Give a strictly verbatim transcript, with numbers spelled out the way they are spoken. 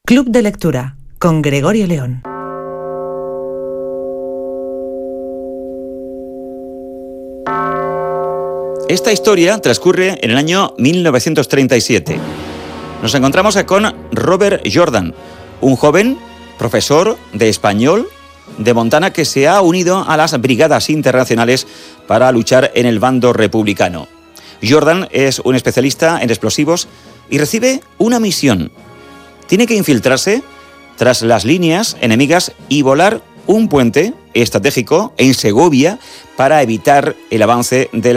Club de Lectura, con Gregorio León. Esta historia transcurre en el año mil novecientos treinta y siete. Nos encontramos con Robert Jordan, un joven profesor de español de Montana que se ha unido a las brigadas internacionales para luchar en el bando republicano. Jordan es un especialista en explosivos y recibe una misión. Tiene que infiltrarse tras las líneas enemigas y volar un puente estratégico en Segovia para evitar el avance de la